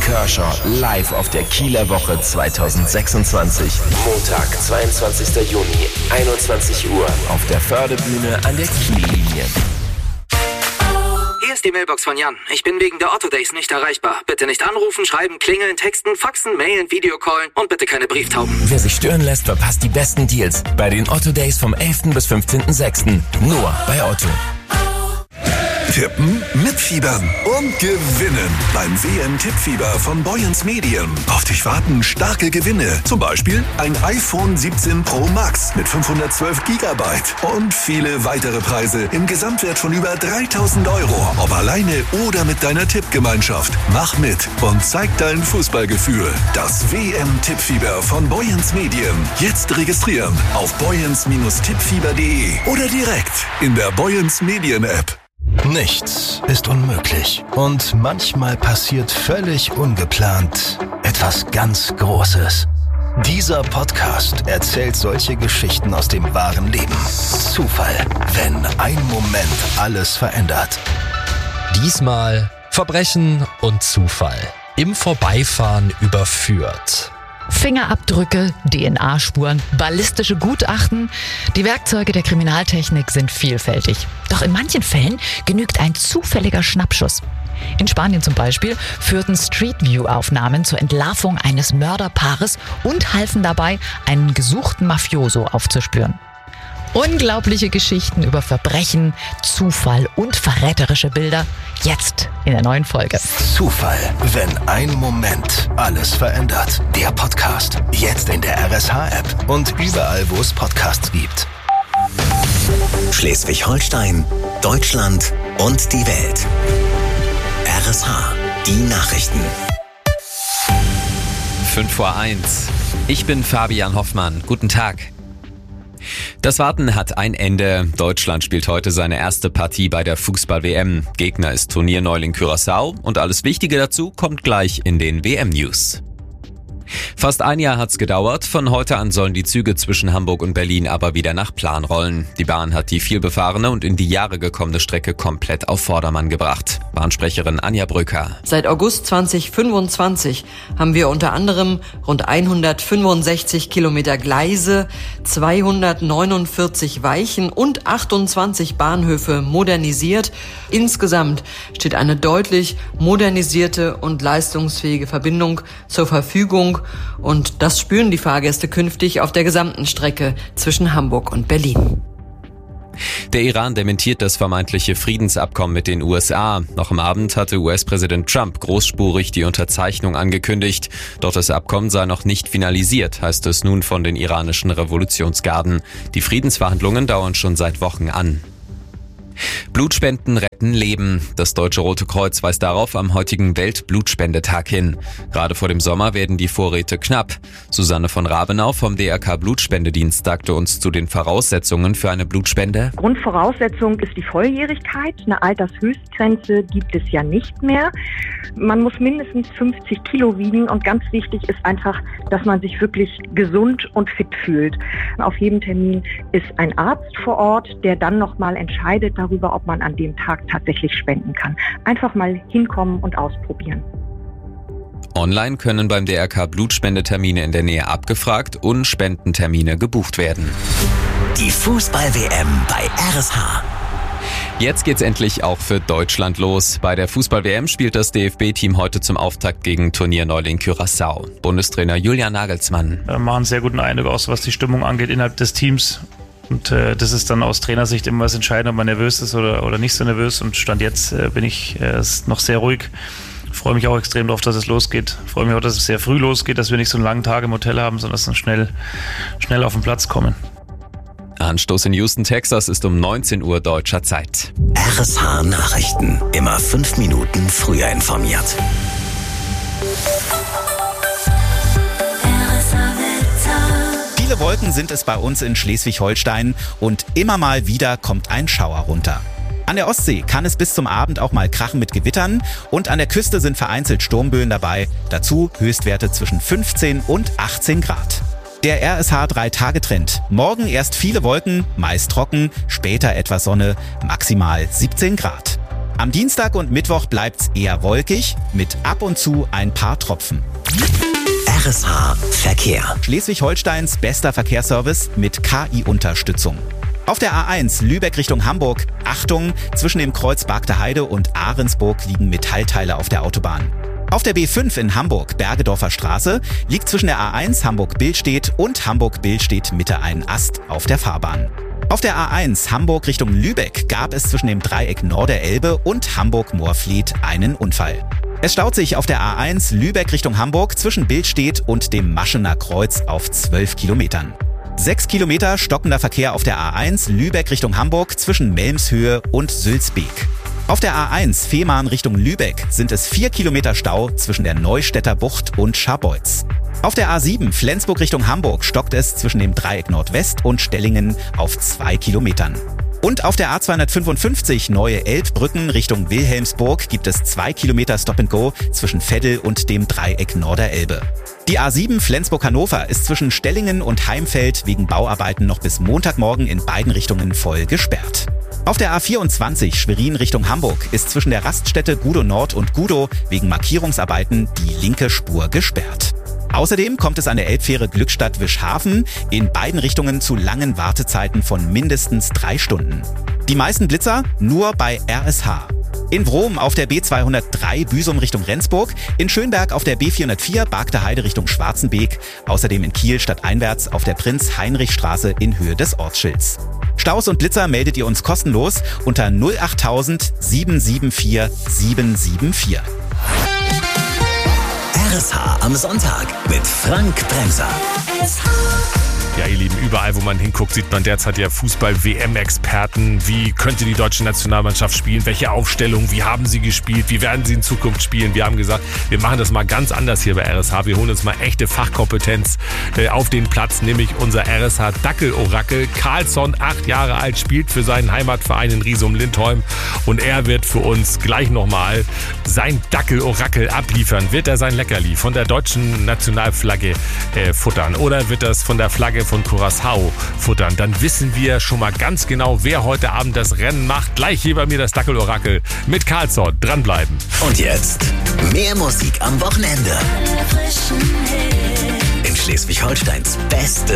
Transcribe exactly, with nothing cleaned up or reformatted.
Kershaw live auf der Kieler Woche zwanzig sechsundzwanzig. Montag, zweiundzwanzigster Juni, einundzwanzig Uhr auf der Fördebühne an der Kiellinie. Hier ist die Mailbox von Jan. Ich bin wegen der Otto Days nicht erreichbar. Bitte nicht anrufen, schreiben, klingeln, texten, faxen, mailen, Videocallen und bitte keine Brieftauben. Wer sich stören lässt, verpasst die besten Deals bei den Otto Days vom elften bis fünfzehnten sechsten Nur bei Otto. Tippen, mitfiebern und gewinnen. Beim W M-Tippfieber von Boyens Medien. Auf dich warten starke Gewinne. Zum Beispiel ein iPhone siebzehn Pro Max mit fünfhundertzwölf Gigabyte. Und viele weitere Preise im Gesamtwert von über dreitausend Euro. Ob alleine oder mit deiner Tippgemeinschaft. Mach mit und zeig dein Fußballgefühl. Das W M-Tippfieber von Boyens Medien. Jetzt registrieren auf boyens Tippfieber punkt de oder direkt in der Boyens Medien App. Nichts ist unmöglich und manchmal passiert völlig ungeplant etwas ganz Großes. Dieser Podcast erzählt solche Geschichten aus dem wahren Leben. Zufall, wenn ein Moment alles verändert. Diesmal Verbrechen und Zufall. Im Vorbeifahren überführt. Fingerabdrücke, D N A-Spuren, ballistische Gutachten. Die Werkzeuge der Kriminaltechnik sind vielfältig. Doch in manchen Fällen genügt ein zufälliger Schnappschuss. In Spanien zum Beispiel führten Street View-Aufnahmen zur Entlarvung eines Mörderpaares und halfen dabei, einen gesuchten Mafioso aufzuspüren. Unglaubliche Geschichten über Verbrechen, Zufall und verräterische Bilder. Jetzt in der neuen Folge. Zufall, wenn ein Moment alles verändert. Der Podcast. Jetzt in der R S H-App und überall, wo es Podcasts gibt. Schleswig-Holstein, Deutschland und die Welt. R S H, die Nachrichten. fünf vor eins. Ich bin Fabian Hoffmann. Guten Tag. Das Warten hat ein Ende. Deutschland spielt heute seine erste Partie bei der Fußball-W M. Gegner ist Turnierneuling Curaçao und alles Wichtige dazu kommt gleich in den W M-News. Fast ein Jahr hat's gedauert. Von heute an sollen die Züge zwischen Hamburg und Berlin aber wieder nach Plan rollen. Die Bahn hat die vielbefahrene und in die Jahre gekommene Strecke komplett auf Vordermann gebracht. Bahnsprecherin Anja Brücker. Seit August zweitausendfünfundzwanzig haben wir unter anderem rund hundertfünfundsechzig Kilometer Gleise, zweihundertneunundvierzig Weichen und achtundzwanzig Bahnhöfe modernisiert. Insgesamt steht eine deutlich modernisierte und leistungsfähige Verbindung zur Verfügung. Und das spüren die Fahrgäste künftig auf der gesamten Strecke zwischen Hamburg und Berlin. Der Iran dementiert das vermeintliche Friedensabkommen mit den U S A. Noch am Abend hatte U S-Präsident Trump großspurig die Unterzeichnung angekündigt. Doch das Abkommen sei noch nicht finalisiert, heißt es nun von den iranischen Revolutionsgarden. Die Friedensverhandlungen dauern schon seit Wochen an. Blutspenden retten Leben. Das Deutsche Rote Kreuz weist darauf am heutigen Weltblutspendetag hin. Gerade vor dem Sommer werden die Vorräte knapp. Susanne von Rabenau vom D R K Blutspendedienst sagte uns zu den Voraussetzungen für eine Blutspende. Grundvoraussetzung ist die Volljährigkeit. Eine Altershöchstgrenze gibt es ja nicht mehr. Man muss mindestens fünfzig Kilo wiegen und ganz wichtig ist einfach, dass man sich wirklich gesund und fit fühlt. Auf jedem Termin ist ein Arzt vor Ort, der dann nochmal entscheidet darüber, ob man an dem Tag tatsächlich spenden kann. Einfach mal hinkommen und ausprobieren. Online können beim D R K Blutspendetermine in der Nähe abgefragt und Spendentermine gebucht werden. Die Fußball-W M bei R S H. Jetzt geht's endlich auch für Deutschland los. Bei der Fußball-W M spielt das D F B-Team heute zum Auftakt gegen Turnierneuling Curaçao. Bundestrainer Julian Nagelsmann. Wir machen einen sehr guten Eindruck aus, was die Stimmung angeht innerhalb des Teams. Und äh, das ist dann aus Trainersicht immer was entscheidend, ob man nervös ist oder, oder nicht so nervös. Und Stand jetzt äh, bin ich äh, noch sehr ruhig. Freue mich auch extrem darauf, dass es losgeht. Freue mich auch, dass es sehr früh losgeht, dass wir nicht so einen langen Tag im Hotel haben, sondern dass wir schnell, schnell auf den Platz kommen. Anstoß in Houston, Texas ist um neunzehn Uhr deutscher Zeit. R S H Nachrichten. Immer fünf Minuten früher informiert. Viele Wolken sind es bei uns in Schleswig-Holstein und immer mal wieder kommt ein Schauer runter. An der Ostsee kann es bis zum Abend auch mal krachen mit Gewittern und an der Küste sind vereinzelt Sturmböen dabei. Dazu Höchstwerte zwischen fünfzehn und achtzehn Grad. Der R S H drei Tage Trend. Morgen erst viele Wolken, meist trocken, später etwas Sonne, maximal siebzehn Grad. Am Dienstag und Mittwoch bleibt's eher wolkig, mit ab und zu ein paar Tropfen. R S H Verkehr. Schleswig-Holsteins bester Verkehrsservice mit K I-Unterstützung. Auf der A eins Lübeck Richtung Hamburg, Achtung, zwischen dem Kreuz Bargter Heide und Ahrensburg liegen Metallteile auf der Autobahn. Auf der B fünf in Hamburg, Bergedorfer Straße, liegt zwischen der A eins Hamburg-Billstedt und Hamburg-Billstedt-Mitte ein Ast auf der Fahrbahn. Auf der A eins Hamburg Richtung Lübeck gab es zwischen dem Dreieck Norderelbe und Hamburg-Moorfleet einen Unfall. Es staut sich auf der A eins Lübeck Richtung Hamburg zwischen Billstedt und dem Maschener Kreuz auf zwölf Kilometern. Sechs Kilometer stockender Verkehr auf der A eins Lübeck Richtung Hamburg zwischen Melmshöhe und Sülzbeek. Auf der A eins Fehmarn Richtung Lübeck sind es vier Kilometer Stau zwischen der Neustädter Bucht und Scharbeutz. Auf der A sieben Flensburg Richtung Hamburg stockt es zwischen dem Dreieck Nordwest und Stellingen auf zwei Kilometern. Und auf der A zweihundertfünfundfünfzig Neue Elbbrücken Richtung Wilhelmsburg gibt es zwei Kilometer Stop and Go zwischen Veddel und dem Dreieck Norderelbe. Die A sieben Flensburg-Hannover ist zwischen Stellingen und Heimfeld wegen Bauarbeiten noch bis Montagmorgen in beiden Richtungen voll gesperrt. Auf der A vierundzwanzig Schwerin Richtung Hamburg ist zwischen der Raststätte Gudow Nord und Gudow wegen Markierungsarbeiten die linke Spur gesperrt. Außerdem kommt es an der Elbfähre Glückstadt-Wischhafen in beiden Richtungen zu langen Wartezeiten von mindestens drei Stunden. Die meisten Blitzer nur bei R S H. In Brom auf der B zweihundertdrei Büsum Richtung Rendsburg, in Schönberg auf der B vierhundertvier Bargter Heide Richtung Schwarzenbeek, außerdem in Kiel stadteinwärts auf der Prinz-Heinrich-Straße in Höhe des Ortsschilds. Staus und Blitzer meldet ihr uns kostenlos unter null achttausend sieben sieben vier sieben sieben vier. R S H am Sonntag mit Frank Bremser. Ja, ihr Lieben, überall, wo man hinguckt, sieht man derzeit ja Fußball-W M-Experten. Wie könnte die deutsche Nationalmannschaft spielen? Welche Aufstellung? Wie haben sie gespielt? Wie werden sie in Zukunft spielen? Wir haben gesagt, wir machen das mal ganz anders hier bei R S H. Wir holen uns mal echte Fachkompetenz äh, auf den Platz, nämlich unser R S H-Dackel-Orakel. Carlsson, acht Jahre alt, spielt für seinen Heimatverein in Riesum-Lindholm. Und er wird für uns gleich nochmal sein Dackel-Orakel abliefern. Wird er sein Leckerli von der deutschen Nationalflagge äh, futtern? Oder wird das von der Flagge von Curaçao futtern? Dann wissen wir schon mal ganz genau, wer heute Abend das Rennen macht. Gleich hier bei mir das Dackel-Orakel mit Carlsson. Dranbleiben. Und jetzt mehr Musik am Wochenende. In Schleswig-Holsteins beste